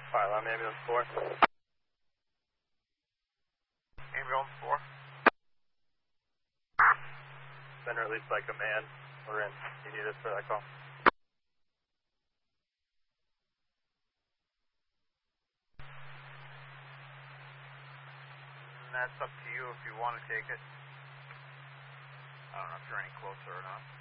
Fire alarm, ambulance 4. Ambulance 4. Been released by command. We're in. You need us for that call? That's up to you if you want to take it. I don't know if you're any closer or not.